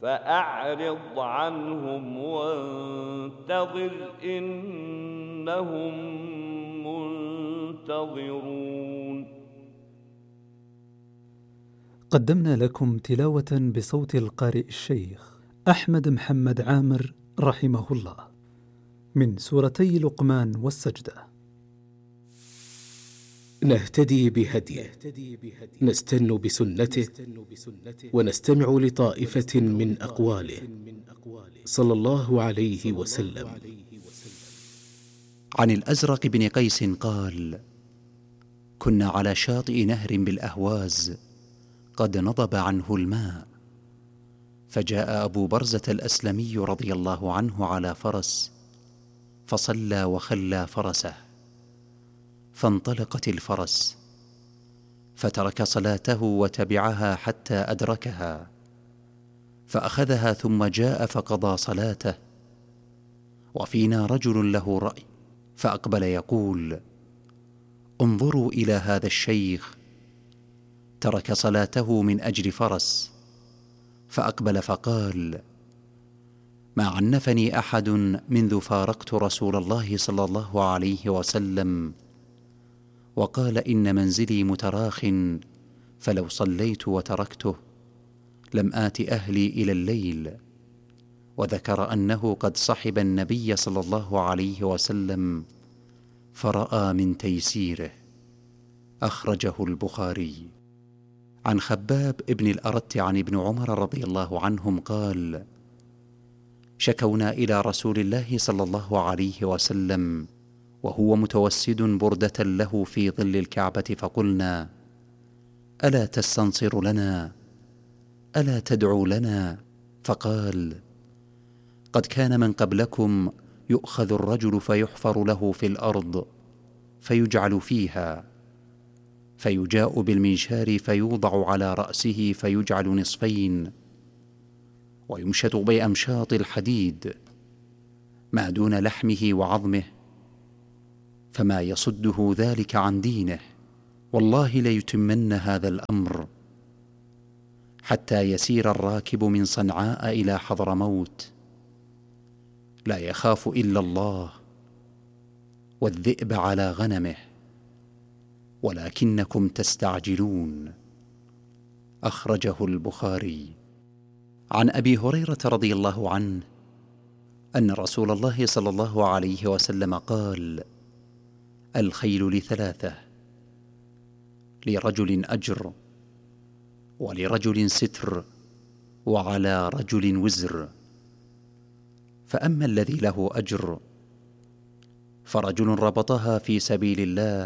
فأعرض عنهم وانتظر إنهم منتظرون. قدمنا لكم تلاوة بصوت القارئ الشيخ أحمد محمد عامر رحمه الله من سورتي لقمان والسجدة. نهتدي بهديه، نستن بسنته، ونستمع لطائفة من أقواله صلى الله عليه وسلم. عن الأزرق بن قيس قال: كنا على شاطئ نهر بالأهواز قد نضب عنه الماء، فجاء أبو برزة الأسلمي رضي الله عنه على فرس، فصلى وخلى فرسه، فانطلقت الفرس، فترك صلاته وتبعها حتى أدركها، فأخذها ثم جاء فقضى صلاته. وفينا رجل له رأي، فأقبل يقول: انظروا إلى هذا الشيخ، ترك صلاته من أجل فرس. فأقبل فقال: ما عنفني أحد منذ فارقت رسول الله صلى الله عليه وسلم، وقال إن منزلي متراخ، فلو صليت وتركته لم آت أهلي إلى الليل. وذكر أنه قد صحب النبي صلى الله عليه وسلم فرأى من تيسيره. أخرجه البخاري. عن خباب ابن الأرت عن ابن عمر رضي الله عنهم قال: شكونا إلى رسول الله صلى الله عليه وسلم وهو متوسد بردة له في ظل الكعبة، فقلنا: ألا تستنصر لنا؟ ألا تدعو لنا؟ فقال: قد كان من قبلكم يؤخذ الرجل فيحفر له في الأرض فيجعل فيها، فيجاء بالمنشار فيوضع على رأسه فيجعل نصفين، ويمشط بأمشاط الحديد ما دون لحمه وعظمه، فما يصده ذلك عن دينه. والله ليتمن هذا الأمر حتى يسير الراكب من صنعاء إلى حضرموت لا يخاف إلا الله والذئب على غنمه، ولكنكم تستعجلون. أخرجه البخاري. عن أبي هريرة رضي الله عنه أن رسول الله صلى الله عليه وسلم قال: الخيل لثلاثة: لرجل أجر، ولرجل ستر، وعلى رجل وزر. فأما الذي له أجر فرجل ربطها في سبيل الله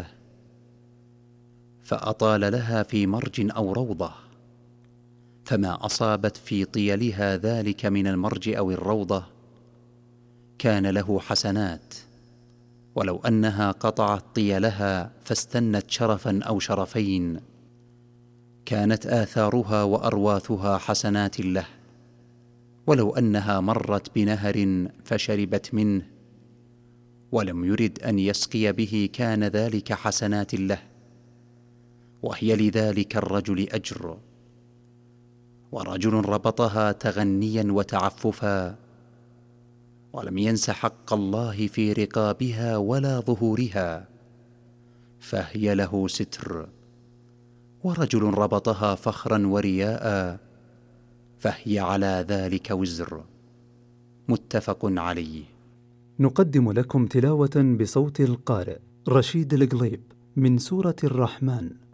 فأطال لها في مرج أو روضة، فما أصابت في طيلها ذلك من المرج أو الروضة كان له حسنات، ولو أنها قطعت طيلها فاستنت شرفا أو شرفين كانت آثارها وأرواثها حسنات له، ولو أنها مرت بنهر فشربت منه ولم يرد أن يسقي به كان ذلك حسنات له، وهي لذلك الرجل أجر. ورجل ربطها تغنيا وتعففا ولم ينس حق الله في رقابها ولا ظهورها فهي له ستر. ورجل ربطها فخرا ورياء فهي على ذلك وزر. متفق عليه. نقدم لكم تلاوة بصوت القارئ رشيد القليب من سورة الرحمن